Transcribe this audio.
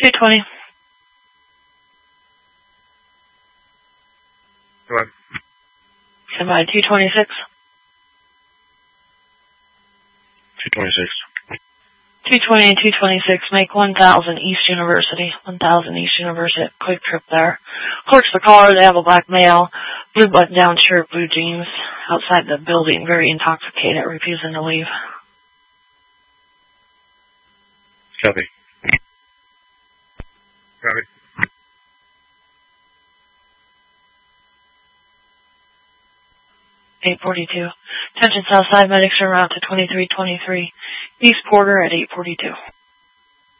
220. Go ahead. Stand by 226. 226. 220 and 226, make 1000 East University. 1000 East University, quick trip there. Clerks the car, they have a black male, blue button-down shirt, blue jeans, outside the building, very intoxicated, refusing to leave. Copy. Copy. .842. Attention Southside, medics are route to 2323. East Porter at 842.